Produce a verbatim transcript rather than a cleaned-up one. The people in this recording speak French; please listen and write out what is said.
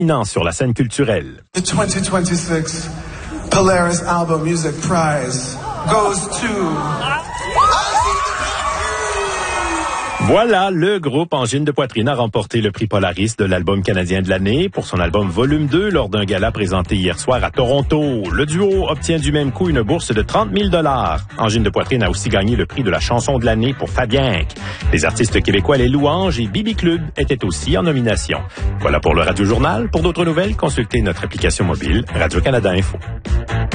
sur la scène culturelle. The twenty twenty-six Polaris Album Music Prize goes to... Voilà, le groupe Angine de Poitrine a remporté le prix Polaris de l'album canadien de l'année pour son album Volume deux lors d'un gala présenté hier soir à Toronto. Le duo obtient du même coup une bourse de trente mille dollars. Angine de Poitrine a aussi gagné le prix de la chanson de l'année pour Fabien. Les artistes québécois Les Louanges et Bibi Club étaient aussi en nomination. Voilà pour le Radio Journal. Pour d'autres nouvelles, consultez notre application mobile Radio-Canada Info.